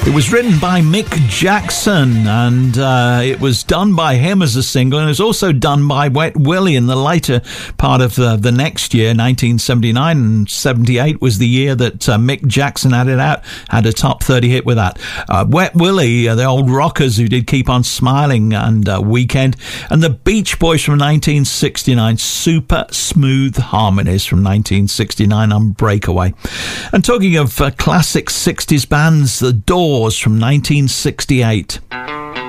It was written by Mick Jackson, and it was done by him as a single, and it was also done by Wet Willie in the later part of the next year, 1979, and 78 was the year that Mick Jackson had a top 30 hit with that. Wet Willie, the old rockers who did Keep on Smiling and Weekend, and the Beach Boys from 1969, Super Smooth Harmonies from 1969 on Breakaway. And talking of classic 60s bands, The Doors from 1968.